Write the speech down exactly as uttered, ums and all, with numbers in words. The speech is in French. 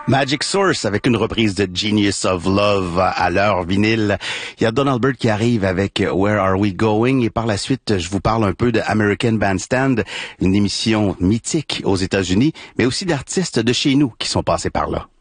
Magic Source avec une reprise de Genius of Love à l'heure vinyle. Il y a Donald Byrd qui arrive avec Where Are We Going et par la suite, je vous parle un peu de American Bandstand, une émission mythique aux États-Unis, mais aussi d'artistes de chez nous qui sont passés par là.